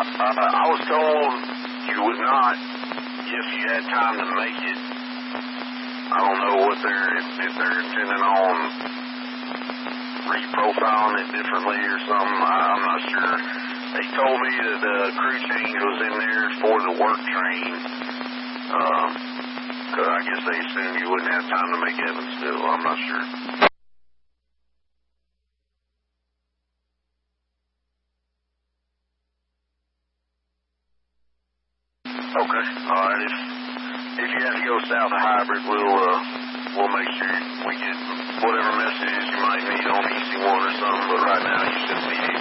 I was told you would not if you had time to make it. I don't know what if they're intending on reprofiling it differently or something. I'm not sure. They told me that the crew change was in there for the work train. Cause I guess they assumed you wouldn't have time to make Evansville. I'm not sure. Okay. All right. If you have to go south of Hybrid, we'll make sure we get whatever messages you might need on EC1 or something. But right now, you shouldn't need